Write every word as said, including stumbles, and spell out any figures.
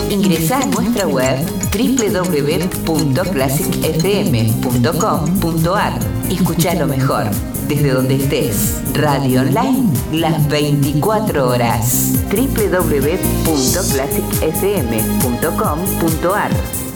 Ingresá a nuestra web doble u doble u doble u punto classic f m punto com punto a r y escuchá lo mejor desde donde estés. Radio online las veinticuatro horas. doble u doble u doble u punto classic f m punto com punto a r